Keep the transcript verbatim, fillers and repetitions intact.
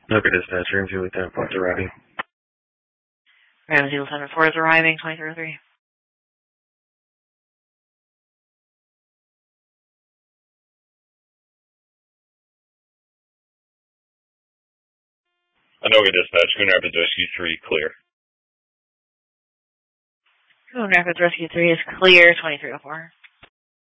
Okay, dispatch, Ramsey Lieutenant four is arriving. Ramsey Lieutenant four is arriving, twenty-three oh three. Anoka Dispatch, Coon Rapids Rescue three, clear. Coon Rapids Rescue three is clear, twenty-three oh four.